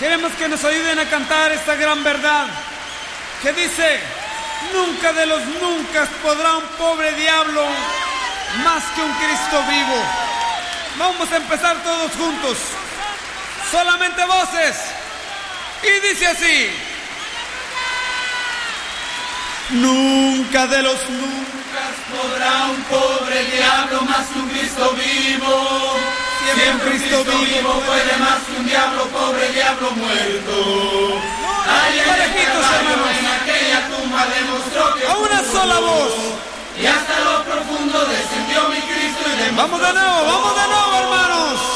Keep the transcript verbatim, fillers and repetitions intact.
Queremos que nos ayuden a cantar esta gran verdad que dice: nunca de los nunca podrá un pobre diablo más que un Cristo vivo. Vamos a empezar todos juntos, solamente voces, y dice así: nunca de los nunca podrá un pobre diablo más que un Cristo vivo. Siempre un Cristo vivo puede más que un diablo, pobre diablo muerto. Ayer en aquella tumba demostró que a una sola voz, y hasta lo profundo descendió mi Cristo y demostró. Vamos de nuevo, vamos de nuevo, hermano.